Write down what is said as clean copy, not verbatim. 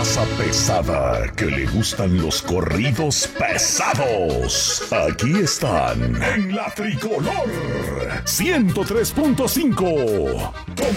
raza pesada que le gustan los corridos pesados. Aquí están en la Tricolor 103.5.